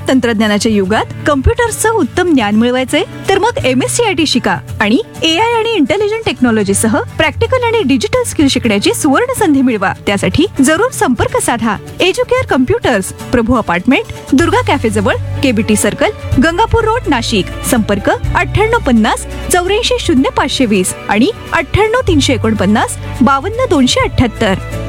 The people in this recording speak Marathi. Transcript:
तंत्रज्ञानाच्या युगात कम्प्युटर्सचं उत्तम ज्ञान मिळवायचंय तर मग MSc IT शिका आणि AI आणि इंटेलिजंट टेक्नॉलॉजी सह प्रॅक्टिकल आणि डिजिटल स्किल शिकण्याची सुवर्ण संधी मिळवा. त्यासाठी जरूर संपर्क साधा. एज्युकेअर कम्प्युटर्स, प्रभू अपार्टमेंट, दुर्गा कॅफे जवळ, KBT circle, Gangapur road, Nashik. संपर्क 9850 84 0520 आणि 98 349 52 278.